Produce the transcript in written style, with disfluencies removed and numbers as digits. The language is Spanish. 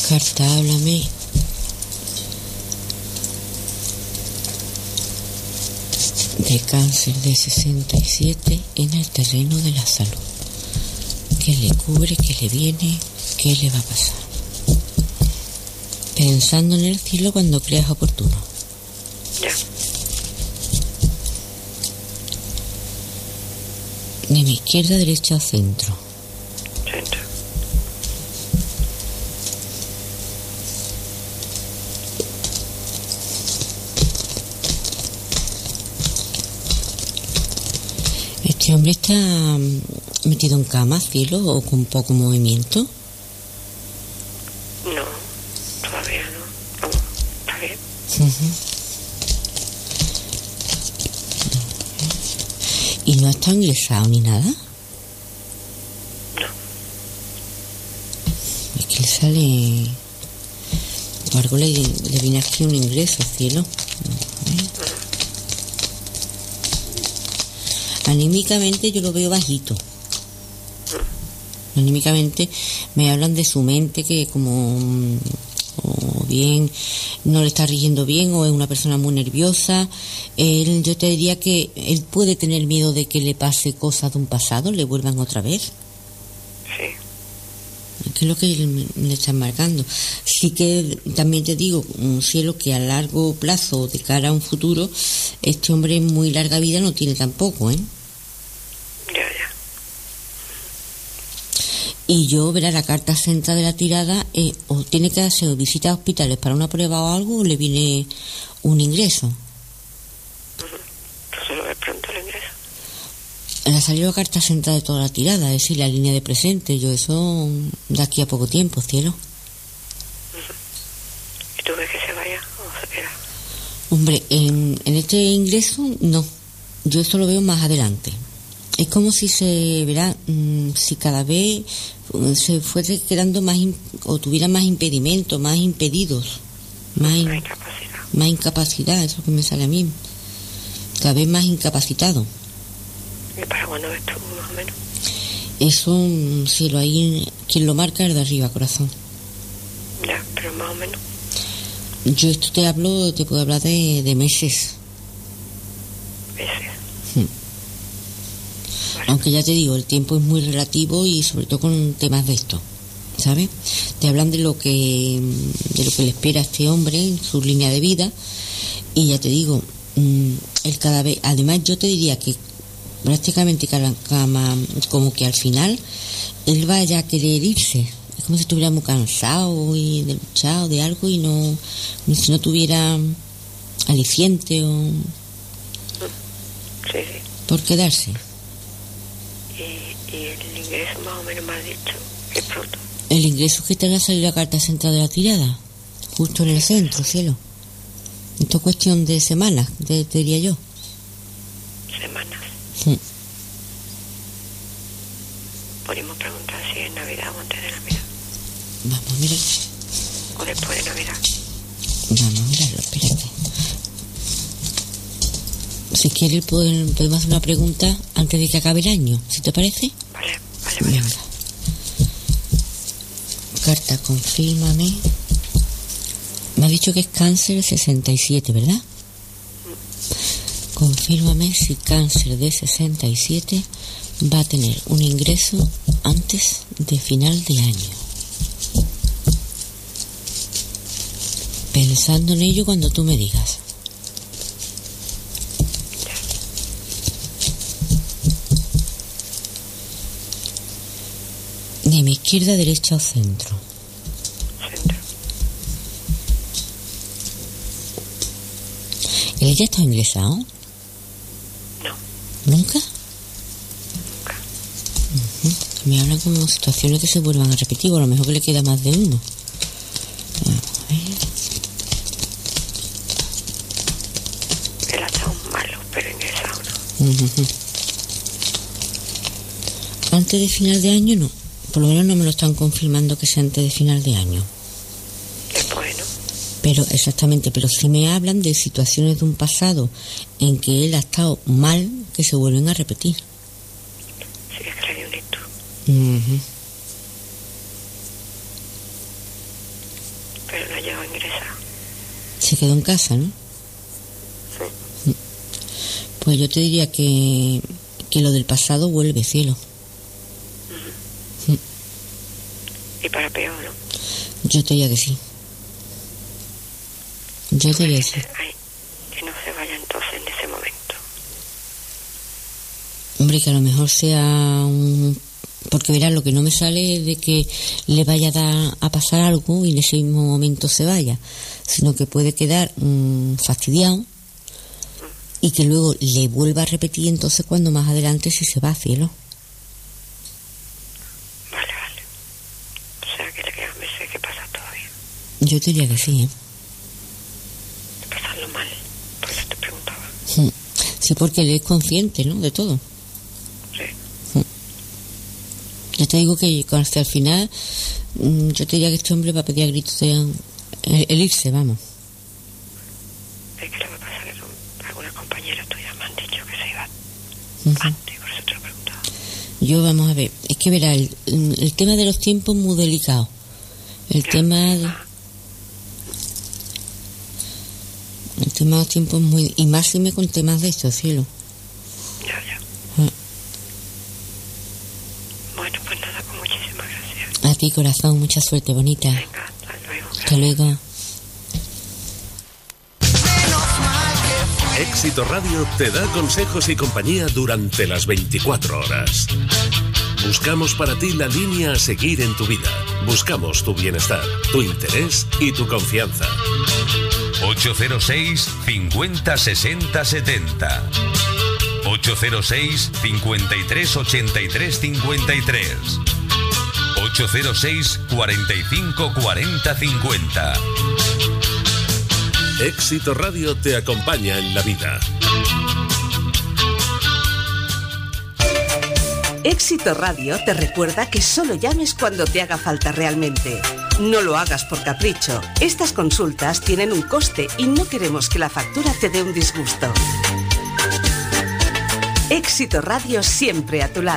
Carta, háblame. De cáncer de 67 en el terreno de la salud. ¿Qué le cubre? ¿Qué le viene? ¿Qué le va a pasar? Pensando en el cielo cuando creas oportuno. Ya. De mi izquierda, derecha o centro. Centro. ¿Este hombre está metido en cama, cielo, o con poco movimiento? No, todavía no. Vamos, está bien. ¿Y no está ingresado ni nada? No. Es que le sale... Por algo le viene aquí un ingreso, cielo. Anímicamente yo lo veo bajito. Anímicamente me hablan de su mente que como o bien no le está rigiendo bien o es una persona muy nerviosa. Yo te diría que él puede tener miedo de que le pase cosas de un pasado, le vuelvan otra vez. Sí. ¿Qué es lo que le están marcando? Sí que también te digo, un cielo que a largo plazo, de cara a un futuro, este hombre en muy larga vida no tiene tampoco, ¿eh? Ya. Y yo, verá, la carta central de la tirada, o tiene que hacer visitas a hospitales para una prueba o algo, o le viene un ingreso. Entonces lo ves pronto el ingreso. Le ha salido la carta central de toda la tirada, es decir, la línea de presente. Yo eso de aquí a poco tiempo, cielo. ¿Y tú ves que se vaya o se queda? Hombre, en este ingreso, no. Yo esto lo veo más adelante. Es como si se verá, si cada vez se fuese quedando más, o tuviera más impedimentos, más impedidos, más incapacidad. Más incapacidad, eso que me sale a mí. Cada vez más incapacitado. ¿Y para cuándo ves tú, más o menos? Eso, cielo, ahí quien lo marca es de arriba, corazón. Ya, pero más o menos. Yo esto te puedo hablar de meses. Meses. Aunque ya te digo, el tiempo es muy relativo y sobre todo con temas de esto, ¿sabes? Te hablan de lo que le espera a este hombre en su línea de vida y ya te digo, él cada vez, además yo te diría que prácticamente como que al final él vaya a querer irse. Es como si estuviera muy cansado y de luchado de algo y no, si no tuviera aliciente o sí. por quedarse. Y el ingreso más o menos me has dicho que pronto. El ingreso que te le ha salido la carta central de la tirada, justo en el centro, cielo. Esto es cuestión de semanas, te diría yo. Semanas. Sí. Podríamos preguntar si es Navidad o antes de Navidad. Vamos a mirar. O después de Navidad. Vamos a mirarlo, espérate. Si quieres podemos hacer una pregunta antes de que acabe el año, ¿si te parece? Vale. Venga. Carta, confírmame. Me ha dicho que es cáncer 67, ¿verdad? Confírmame si cáncer de 67 va a tener un ingreso antes de final de año. Pensando en ello cuando tú me digas. De mi izquierda, derecha o centro. Centro. ¿Él ya está ingresado? No. ¿Nunca? Nunca. Me hablan como situaciones que se vuelvan a repetir, o a lo mejor que le queda más de uno. Vamos a ver. Él ha estado malo, pero ingresado no. Antes de final de año no. Por lo menos no me lo están confirmando que sea antes de final de año. Es bueno. Pero exactamente, pero sí me hablan de situaciones de un pasado en que él ha estado mal que se vuelven a repetir. Sí, es que le dio un ictus. pero no llegó a ingresar. Se quedó en casa, ¿no? Sí. Pues yo te diría que lo del pasado vuelve, cielo. Y para peor, ¿no? Yo te diría que sí. Yo te diría que sí. Ay, que no se vaya entonces en ese momento. Hombre, que a lo mejor sea un... Porque verás, lo que no me sale es de que le vaya a pasar algo y en ese mismo momento se vaya, sino que puede quedar fastidiado y que luego le vuelva a repetir entonces cuando más adelante si se va, cielo. Vale. O sea que le quedan meses que pasar todavía. Yo te diría que sí, ¿eh? De pasarlo mal, por eso te preguntaba. Sí, porque él es consciente, ¿no? De todo. Sí. Yo te digo que hasta el final, yo te diría que este hombre va a pedir a gritos el irse, vamos. Es que lo que pasa es que algunas compañeras tuyas me han dicho que se iba antes, por eso te lo preguntaba. Yo, vamos a ver, es que verá, el tema de los tiempos es muy delicado. El tema de los tiempos es muy... Y máxime con temas de estos, cielo. Ya. Bueno, pues nada, pues muchísimas gracias. A ti, corazón, mucha suerte, bonita. Venga, hasta luego. Hasta luego. Éxito Radio te da consejos y compañía durante las 24 horas. Buscamos para ti la línea a seguir en tu vida. Buscamos tu bienestar, tu interés y tu confianza. 806 50 60 70. 806 53 83 53. 806 45 40 50. Éxito Radio te acompaña en la vida. Éxito Radio te recuerda que solo llames cuando te haga falta realmente. No lo hagas por capricho. Estas consultas tienen un coste y no queremos que la factura te dé un disgusto. Éxito Radio siempre a tu lado.